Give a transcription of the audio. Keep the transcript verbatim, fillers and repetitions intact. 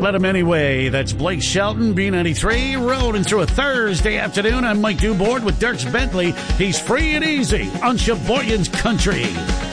let him anyway. That's Blake Shelton, B ninety-three, rolling through a Thursday afternoon. I'm Mike Dubord with Dierks Bentley. He's free and easy on Sheboygan's Country.